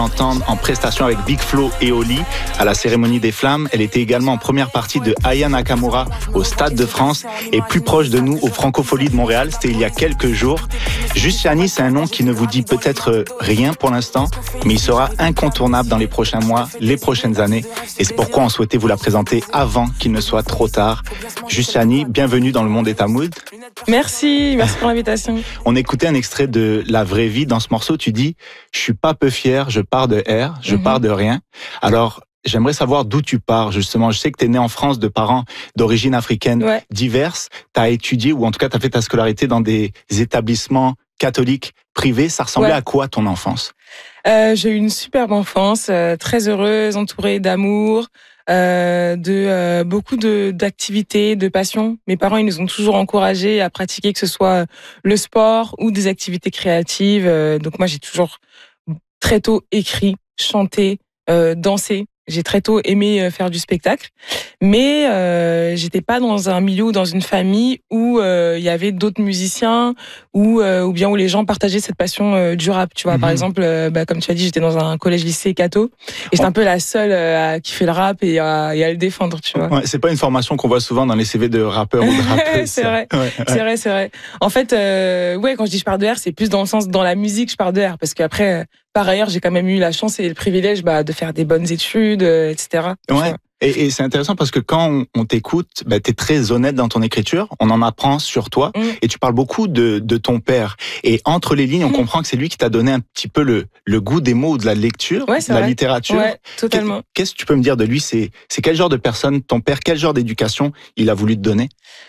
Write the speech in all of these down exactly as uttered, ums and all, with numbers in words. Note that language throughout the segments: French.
Entendre en prestation avec Big Flo et Oli à la cérémonie des flammes. Elle était également en première partie de Aya Nakamura au Stade de France et plus proche de nous au Francofolie de Montréal. C'était il y a quelques jours. Giussiani, c'est un nom qui ne vous dit peut-être rien pour l'instant, mais il sera incontournable dans les prochains mois, les prochaines années. Et c'est pourquoi on souhaitait vous la présenter avant qu'il ne soit trop tard. Giussiani, bienvenue dans le monde État Mood. Merci, merci pour l'invitation. On écoutait un extrait de La Vraie Vie. Dans ce morceau, tu dis « Je suis pas peu fier, je pars de R, je mm-hmm. pars de rien ». Alors, j'aimerais savoir d'où tu pars, justement. Je sais que tu es né en France de parents d'origine africaine ouais. diverses. Tu as étudié, ou en tout cas, tu as fait ta scolarité dans des établissements catholiques privés. Ça ressemblait ouais. à quoi, ton enfance ? euh, J'ai eu une superbe enfance, euh, très heureuse, entourée d'amour, euh, de euh, beaucoup de d'activités, de passions. Mes parents, ils nous ont toujours encouragés à pratiquer, que ce soit le sport ou des activités créatives. Euh, donc moi, j'ai toujours très tôt écrit, chanté, euh, dansé. J'ai très tôt aimé faire du spectacle, mais euh, j'étais pas dans un milieu ou dans une famille où il euh, y avait d'autres musiciens ou euh, ou bien où les gens partageaient cette passion euh, du rap. Tu vois, mm-hmm. par exemple, euh, bah, comme tu as dit, j'étais dans un collège-lycée catho et j'étais un peu la seule euh, à kiffer le rap et à, et à le défendre. Tu vois. Ouais, c'est pas une formation qu'on voit souvent dans les C V de rappeurs ou de rappeuses. c'est vrai, ouais, ouais. c'est vrai, c'est vrai. En fait, euh, ouais, quand je dis je pars de R, c'est plus dans le sens dans la musique, je pars de R parce qu'après. Par ailleurs, j'ai quand même eu la chance et le privilège bah, de faire des bonnes études, euh, et cetera. Ouais. Et, et c'est intéressant parce que quand on, on t'écoute, bah, tu es très honnête dans ton écriture, on en apprend sur toi mmh. et tu parles beaucoup de, de ton père. Et entre les lignes, on mmh. comprend que c'est lui qui t'a donné un petit peu le, le goût des mots, de la lecture, ouais, de la vrai. littérature. Ouais, totalement. Qu'est-ce que tu peux me dire de lui ? C'est, c'est quel genre de personne, ton père, quel genre d'éducation il a voulu te donner ?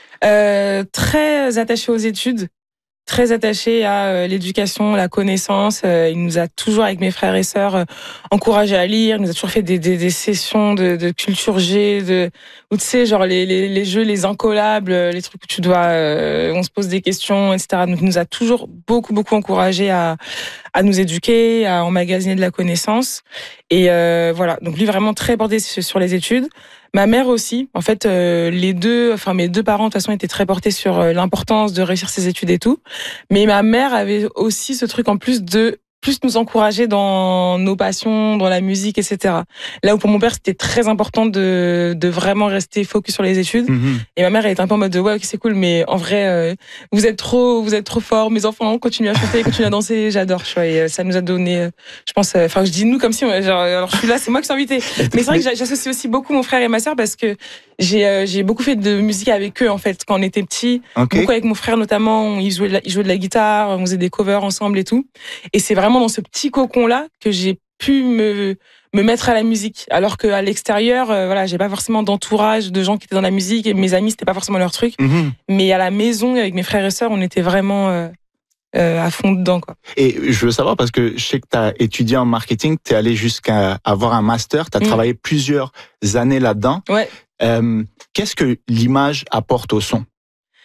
euh, Très attaché aux études. Très attaché à euh, l'éducation, la connaissance. Euh, il nous a toujours, avec mes frères et sœurs, euh, encouragés à lire. Il nous a toujours fait des, des, des sessions de, de culture G, de, où tu sais, genre les, les, les jeux, les incollables, les trucs où tu dois, euh, on se pose des questions, et cetera. Donc, il nous a toujours beaucoup, beaucoup encouragés à, à nous éduquer, à emmagasiner de la connaissance. Et euh, voilà. Donc, lui, vraiment très porté sur les études. Ma mère aussi, en fait, euh, les deux, enfin mes deux parents de toute façon étaient très portés sur euh, l'importance de réussir ses études et tout. Mais ma mère avait aussi ce truc en plus de plus nous encourager dans nos passions, dans la musique, et cetera. Là où pour mon père c'était très important de de vraiment rester focus sur les études. Mmh. Et ma mère elle était un peu en mode de ouais ok c'est cool, mais en vrai euh, vous êtes trop vous êtes trop forts, mes enfants continuent à chanter, continuent à danser, j'adore. Tu vois, et ça nous a donné, euh, je pense, enfin euh, je dis nous comme si genre alors je suis là, c'est moi qui suis invitée. Mais c'est vrai que j'associe aussi beaucoup mon frère et ma sœur parce que j'ai euh, j'ai beaucoup fait de musique avec eux en fait quand on était petits. Okay. Beaucoup avec mon frère notamment, il jouait de la, il jouait de la guitare, on faisait des covers ensemble et tout. Et c'est vraiment dans ce petit cocon là que j'ai pu me me mettre à la musique, alors qu'à l'extérieur, euh, voilà, j'ai pas forcément d'entourage de gens qui étaient dans la musique et mes amis c'était pas forcément leur truc. Mm-hmm. Mais à la maison avec mes frères et sœurs, on était vraiment euh, euh, à fond dedans quoi. Et je veux savoir parce que je sais que tu as étudié en marketing, tu es allé jusqu'à avoir un master, tu as mm. travaillé plusieurs années là-dedans. Ouais. Euh, qu'est-ce que l'image apporte au son ?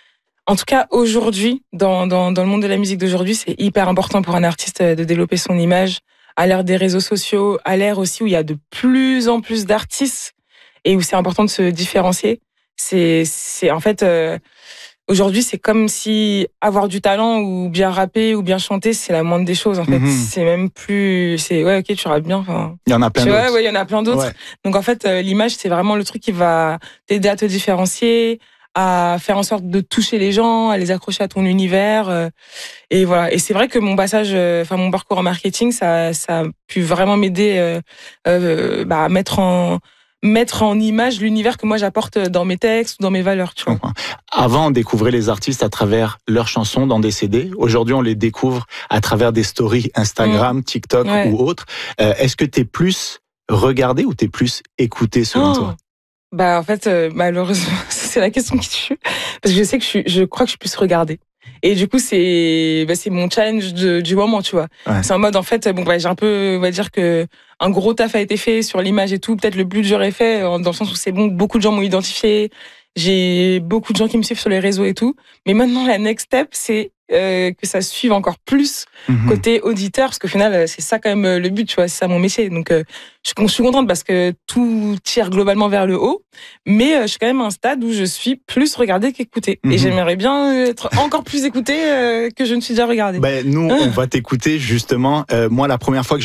En tout cas, aujourd'hui, dans, dans, dans le monde de la musique d'aujourd'hui, c'est hyper important pour un artiste de développer son image à l'ère des réseaux sociaux, à l'ère aussi où il y a de plus en plus d'artistes et où c'est important de se différencier. C'est, c'est en fait, euh, aujourd'hui, c'est comme si avoir du talent ou bien rapper ou bien chanter, c'est la moindre des choses, en fait. Mm-hmm. C'est même plus, c'est, ouais, ok, tu rappes bien, enfin. Il y en a plein d'autres. Ouais, ouais, il y en a plein d'autres. Ouais. Donc, en fait, euh, l'image, c'est vraiment le truc qui va t'aider à te différencier, à faire en sorte de toucher les gens, à les accrocher à ton univers. Euh, et voilà. Et c'est vrai que mon passage, enfin euh, mon parcours en marketing, ça, ça a pu vraiment m'aider euh, euh, bah, à mettre en mettre en image l'univers que moi j'apporte dans mes textes ou dans mes valeurs. Tu vois. Avant, on découvrait les artistes à travers leurs chansons dans des C D. Aujourd'hui, on les découvre à travers des stories Instagram, mmh. TikTok ouais. ou autres. Euh, est-ce que t'es plus regardé ou t'es plus écouté selon oh. toi ? Bah en fait euh, malheureusement c'est la question qui tue parce que je sais que je suis, je crois que je puisse regarder et du coup c'est bah, c'est mon challenge de, du moment tu vois ouais. C'est en mode en fait bon bah j'ai un peu on va dire que un gros taf a été fait sur l'image et tout, peut-être le plus dur est fait dans le sens où c'est bon, beaucoup de gens m'ont identifié, j'ai beaucoup de gens qui me suivent sur les réseaux et tout, mais maintenant la next step c'est euh, que ça suive encore plus mmh. côté auditeur, parce qu'au final c'est ça quand même le but, tu vois, c'est ça mon métier. Donc euh, je, je suis contente parce que tout tire globalement vers le haut, mais euh, je suis quand même à un stade où je suis plus regardée qu'écoutée. Mmh. Et j'aimerais bien être encore plus écoutée euh, que je ne suis déjà regardée. Ben, nous, on va t'écouter justement. Euh, moi, la première fois que